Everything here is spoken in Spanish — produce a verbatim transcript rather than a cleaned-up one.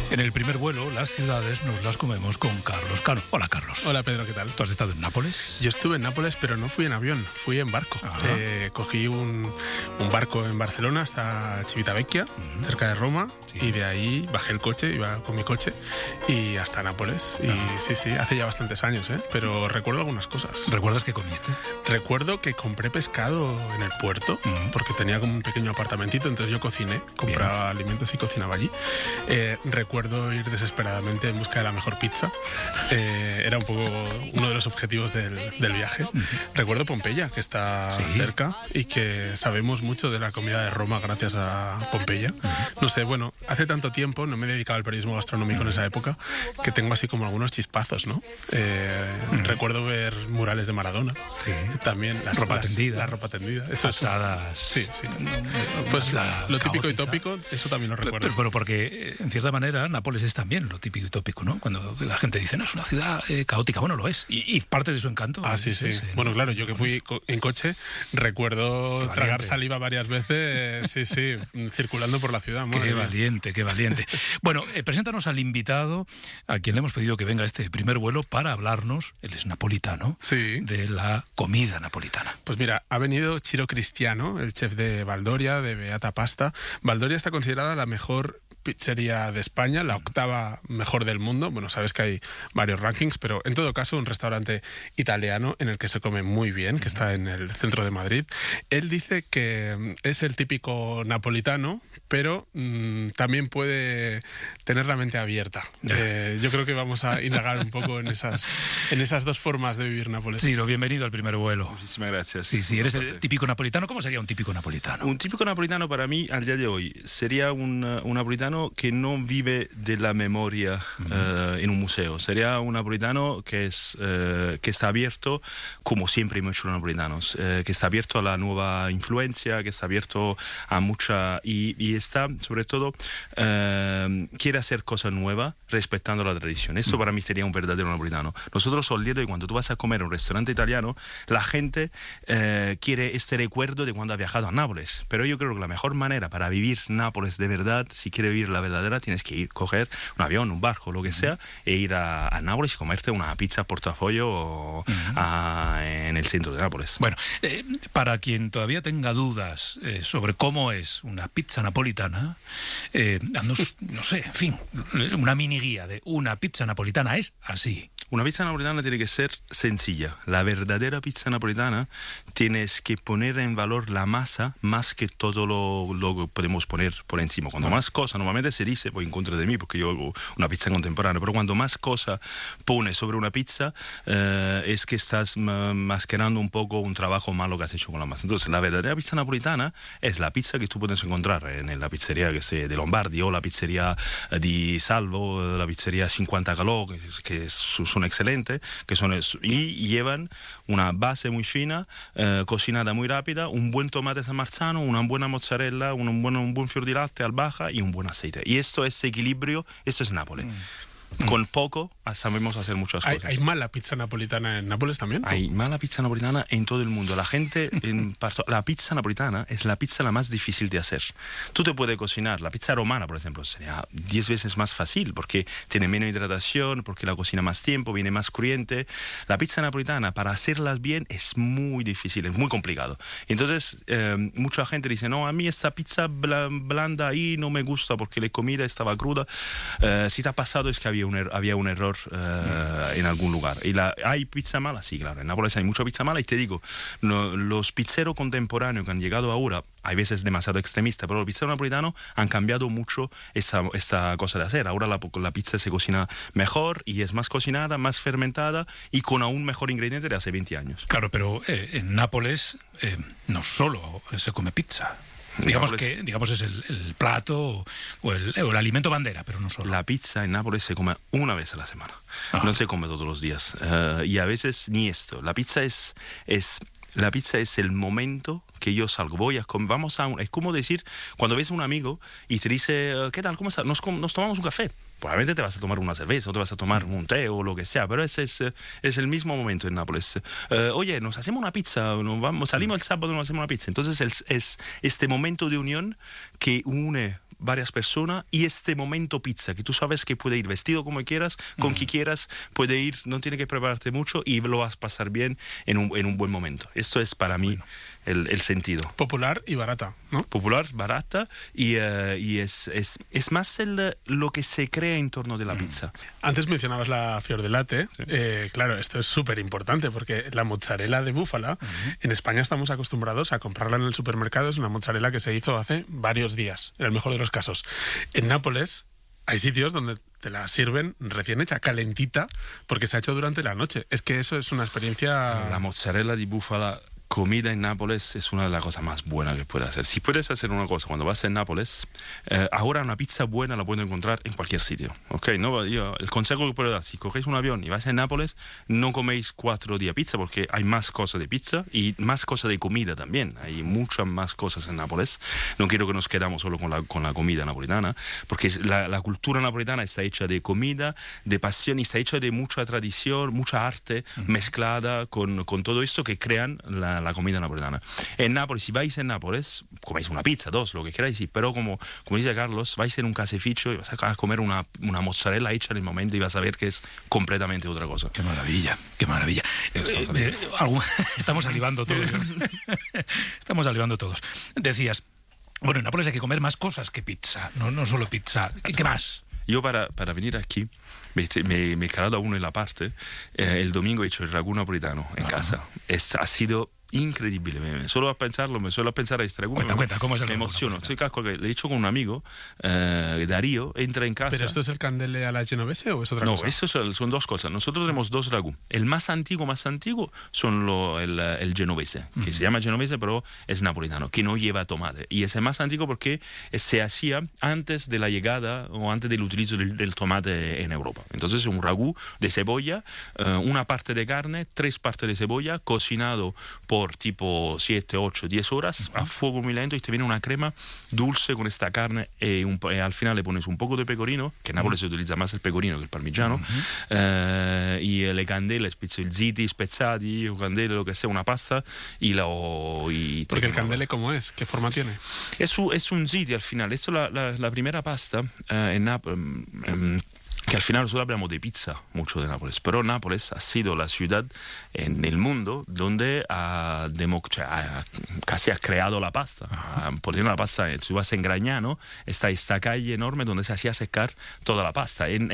En el primer vuelo, las ciudades nos las comemos con Carlos Cano. Hola, Carlos. Hola, Pedro, ¿qué tal? ¿Tú has estado en Nápoles? Yo estuve en Nápoles, pero no fui en avión, fui en barco. Eh, cogí un, un barco en Barcelona hasta Civitavecchia, uh-huh. cerca de Roma, sí. y de ahí bajé el coche, iba con mi coche, y hasta Nápoles. Y uh-huh. sí, sí, hace ya bastantes años, ¿eh? Pero recuerdo algunas cosas. ¿Recuerdas qué comiste? Recuerdo que compré pescado en el puerto, uh-huh. porque tenía como un pequeño apartamentito, entonces yo cociné, compraba Bien. alimentos y cocinaba allí. Eh, recuerdo ir desesperadamente en busca de la mejor pizza. Eh, era un poco uno de los objetivos del, del viaje. Uh-huh. Recuerdo Pompeya, que está ¿Sí? cerca y que sabemos mucho de la comida de Roma gracias a Pompeya. Uh-huh. No sé, bueno, hace tanto tiempo, no me he dedicado al periodismo gastronómico uh-huh. en esa época, que tengo así como algunos chispazos, ¿no? Eh, uh-huh. Recuerdo ver murales de Maradona. Sí. También las ropa las, tendida. La ropa tendida. Eso Pasadas. Es, sí, sí. Pues la lo típico caótica. y tópico, eso también lo recuerdo. Pero, pero porque, en cierta manera, Nápoles es también lo típico y tópico, ¿no? Cuando la gente dice, no, es una ciudad eh, caótica. Bueno, lo es. Y, y parte de su encanto. Ah, sí, sí. Ese, bueno, ¿no? Claro, yo que fui co- en coche, recuerdo tragar saliva varias veces, sí, sí, circulando por la ciudad. Qué valiente, qué valiente. Bueno, eh, preséntanos al invitado, a quien le hemos pedido que venga a este primer vuelo para hablarnos, él es napolitano, sí. de la comida napolitana. Pues mira, ha venido Ciro Cristiano, el chef de Valdoria, de Beata Pasta. Valdoria está considerada la mejor pizzería de España, la octava mejor del mundo. Bueno, sabes que hay varios rankings, pero en todo caso un restaurante italiano en el que se come muy bien, que está en el centro de Madrid. Él dice que es el típico napolitano, pero mmm, también puede tener la mente abierta. Eh, yo creo que vamos a indagar un poco en esas, en esas dos formas de vivir Nápoles. Sí, lo bienvenido al primer vuelo. Muchísimas gracias. Sí, sí, eres el típico napolitano. ¿Cómo sería un típico napolitano? Un típico napolitano para mí, al día de hoy, sería un, un napolitano que no vive de la memoria uh-huh. uh, en un museo. Sería un napolitano que, es, uh, que está abierto, como siempre hemos hecho los napolitanos, uh, que está abierto a la nueva influencia, que está abierto a mucha... Y, y está, sobre todo, uh, quiere hacer cosas nuevas respetando la tradición. Eso uh-huh. para mí sería un verdadero napolitano. Nosotros, al día de hoy, cuando tú vas a comer a un restaurante italiano, la gente uh, quiere este recuerdo de cuando ha viajado a Nápoles. Pero yo creo que la mejor manera para vivir Nápoles de verdad, si quiere vivir la verdadera, tienes que ir, coger un avión, un barco, lo que sea, uh-huh. e ir a, a Nápoles y comerte una pizza portafolio o, uh-huh. a, en el centro de Nápoles. Bueno, eh, para quien todavía tenga dudas eh, sobre cómo es una pizza napolitana, eh, haznos, no sé, en fin, una mini guía de una pizza napolitana es así. Una pizza napolitana tiene que ser sencilla. La verdadera pizza napolitana tienes que poner en valor la masa más que todo lo, lo que podemos poner por encima. Cuando más cosas, normalmente se dice, voy en contra de mí porque yo hago una pizza contemporánea, pero cuando más cosas pones sobre una pizza eh, es que estás ma- mascarando un poco un trabajo malo que has hecho con la masa. Entonces, la verdadera pizza napolitana es la pizza que tú puedes encontrar en la pizzería que sé, de Lombardi o la pizzería di Salvo, la pizzería cincuenta Calò, que, que son excelentes, que son es, y llevan una base muy fina, eh, cocinada muy rápida, un buen tomate San Marzano, una buena mozzarella, un buen, un buen fior di latte al baja y un buen aceite. Y esto es equilibrio, esto es Nápoles. Mm. Con poco sabemos hacer muchas ¿Hay, cosas. ¿Hay mala pizza napolitana en Nápoles también? Hay mala pizza napolitana en todo el mundo. La gente, en, la pizza napolitana es la pizza la más difícil de hacer. Tú te puedes cocinar, la pizza romana, por ejemplo, sería diez veces más fácil porque tiene menos hidratación, porque la cocina más tiempo, viene más crujiente. La pizza napolitana, para hacerlas bien, es muy difícil, es muy complicado. Entonces, eh, mucha gente dice, no, a mí esta pizza blanda ahí no me gusta porque la comida estaba cruda. Eh, si te ha pasado es que había un, er- había un error uh, mm. en algún lugar. Y la, ¿hay pizza mala? Sí, claro. En Nápoles hay mucha pizza mala y te digo, no, los pizzeros contemporáneos que han llegado ahora, hay veces demasiado extremistas, pero los pizzeros napolitanos han cambiado mucho esta, esta cosa de hacer. Ahora la, la pizza se cocina mejor y es más cocinada, más fermentada y con aún mejor ingrediente de hace veinte años. Claro, pero eh, en Nápoles eh, no solo se come pizza. Digamos que digamos es el, el plato o el, o el alimento bandera, pero no solo. La pizza en Nápoles se come una vez a la semana. Ah. No se come todos los días. Uh, y a veces ni esto. La pizza es, es, la pizza es el momento que yo salgo, voy a comer, vamos a un, es como decir, cuando ves a un amigo y te dice, ¿qué tal? ¿Cómo estás? Nos, nos tomamos un café. Probablemente te vas a tomar una cerveza o te vas a tomar un té o lo que sea, pero ese es, es el mismo momento en Nápoles. Uh, oye, nos hacemos una pizza, nos vamos, salimos el sábado y nos hacemos una pizza. Entonces es, es este momento de unión que une varias personas y este momento pizza, que tú sabes que puede ir vestido como quieras, con mm. quien quieras, puede ir, no tiene que prepararte mucho y lo vas a pasar bien en un, en un buen momento. Esto es para mí bueno. el, el sentido. Popular y barata, ¿no? Popular, barata y, uh, y es, es, es más el, lo que se crea en torno de la mm. pizza. Antes mencionabas la fior di latte. Sí. Eh, claro, esto es súper importante porque la mozzarella de búfala, uh-huh. en España estamos acostumbrados a comprarla en el supermercado. Es una mozzarella que se hizo hace varios días, en el mejor de los casos. En Nápoles hay sitios donde te la sirven recién hecha, calentita, porque se ha hecho durante la noche. Es que eso es una experiencia... La mozzarella di búfala... Comida en Nápoles es una de las cosas más buenas que puedes hacer. Si puedes hacer una cosa cuando vas a Nápoles, eh, ahora una pizza buena la puedes encontrar en cualquier sitio. ¿Okay? No, yo, el consejo que puedo dar, si cogéis un avión y vais a Nápoles, no coméis cuatro días pizza porque hay más cosas de pizza y más cosas de comida también. Hay muchas más cosas en Nápoles. No quiero que nos quedamos solo con la, con la comida napolitana, porque la, la cultura napolitana está hecha de comida, de pasión y está hecha de mucha tradición, mucha arte uh-huh. mezclada con, con todo esto que crean la la comida napolitana. En Nápoles, si vais en Nápoles, coméis una pizza, dos, lo que queráis, sí, pero como, como dice Carlos, vais en un caseificio y vas a comer una, una mozzarella hecha en el momento y vas a ver que es completamente otra cosa. Qué maravilla, qué maravilla. Eh, eh, algún, estamos salivando todos. Estamos salivando todos. Decías, bueno, en Nápoles hay que comer más cosas que pizza, no, no solo pizza. ¿Qué, qué más? Yo para, para venir aquí me, me, me he calado a uno en la parte. Eh, el domingo he hecho el ragù napolitano en ah. casa. Es, ha sido increíble. Me, solo a pensarlo, me suelo pensar a este ragù. Cuenta, me, cuenta, ¿cómo es el Me emociono. Soy casco que le he hecho con un amigo, eh, Darío, entra en casa. ¿Pero esto es el candele a la genovese o es otra no, cosa? No, estos son, son dos cosas. Nosotros tenemos dos ragù. El más antiguo, más antiguo, son lo, el, el genovese, que mm. se llama genovese, pero es napolitano, que no lleva tomate. Y es el más antiguo porque se hacía antes de la llegada o antes del utilizo del, del tomate en Europa. Entonces es un ragù de cebolla, eh, una parte de carne, tres partes de cebolla, cocinado por tipo siete, ocho, diez horas uh-huh. a fuego muy lento y te viene una crema dulce con esta carne y, un, y al final le pones un poco de pecorino, que en Nápoles uh-huh. se utiliza más el pecorino que el parmigiano, uh-huh. eh, y le candele, il ziti spezzati o candele, lo que sea, una pasta y lo... Y Porque el candele, ¿cómo es? ¿Qué forma tiene? Es, es un ziti al final. Esto es la, la, la primera pasta eh, en Nápoles... Um, que al final nosotros hablamos de pizza mucho de Nápoles, pero Nápoles ha sido la ciudad en el mundo donde ha, demo, cioè, ha casi ha creado la pasta. Uh-huh. Por ejemplo, la pasta, si vas en Gragnano, está esta calle enorme donde se hacía secar toda la pasta. En,